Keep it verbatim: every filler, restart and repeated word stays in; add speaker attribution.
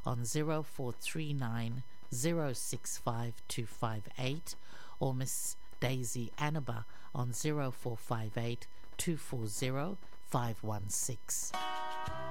Speaker 1: on zero four three nine zero six five two five eight or Miss Daisy Annaba on zero four five eight two four zero five one six.